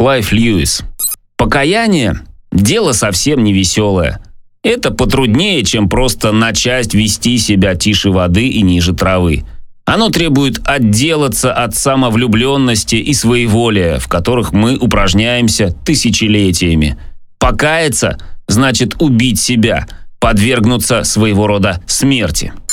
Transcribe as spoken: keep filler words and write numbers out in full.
Клайв Льюис. Покаяние – дело совсем не веселое. Это потруднее, чем просто начать вести себя тише воды и ниже травы. Оно требует отделаться от самовлюбленности и своеволия, в которых мы упражняемся тысячелетиями. Покаяться – значит убить себя, подвергнуться своего рода смерти.